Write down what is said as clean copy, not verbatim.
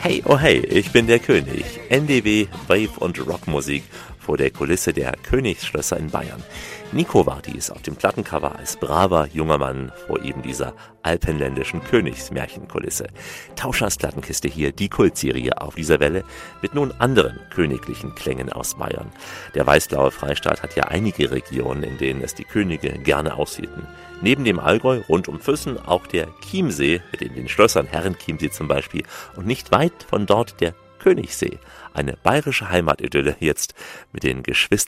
Hey, oh hey, ich bin der König. NDW, Wave und Rockmusik vor der Kulisse der Königsschlösser in Bayern. Nico war dies auf dem Plattencover als braver junger Mann vor eben dieser alpenländischen Königsmärchenkulisse. Tauschers Plattenkiste hier, die Kultserie auf dieser Welle mit nun anderen königlichen Klängen aus Bayern. Der weißblaue Freistaat hat ja einige Regionen, in denen es die Könige gerne aushielten. Neben dem Allgäu rund um Füssen auch der Chiemsee, mit den Schlössern Herrenchiemsee zum Beispiel, und nicht weit von dort der Königssee. Eine bayerische Heimatidylle jetzt mit den Geschwistern